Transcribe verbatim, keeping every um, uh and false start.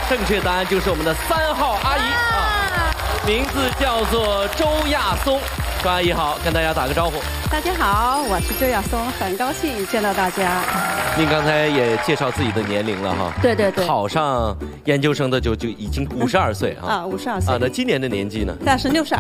正确答案就是我们的三号阿姨啊，名字叫做周亚松。周阿姨好，跟大家打个招呼。 大家好，我是周亚松，很高兴见到大家。 您刚才也介绍自己的年龄了哈。 对对对。 考上研究生的就就已经五十二岁啊。 啊，五十二岁。 啊，那今年的年纪呢？ 但是六十二。